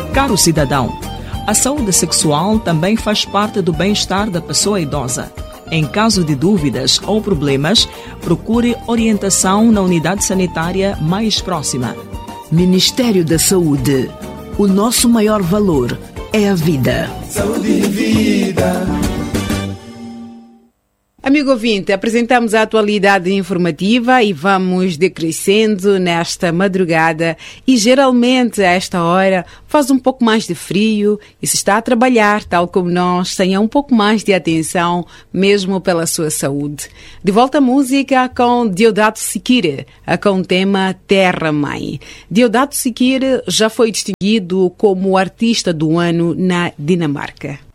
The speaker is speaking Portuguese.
Caro cidadão, a saúde sexual também faz parte do bem-estar da pessoa idosa. Em caso de dúvidas ou problemas, procure orientação na unidade sanitária mais próxima. Ministério da Saúde. O nosso maior valor é a vida. Saúde e vida. Amigo ouvinte, apresentamos a atualidade informativa e vamos decrescendo nesta madrugada e geralmente a esta hora faz um pouco mais de frio e se está a trabalhar, tal como nós, tenha um pouco mais de atenção mesmo pela sua saúde. De volta à música com Deodato Sikire, com o tema Terra Mãe. Deodato Sikire já foi distinguido como artista do ano na Dinamarca.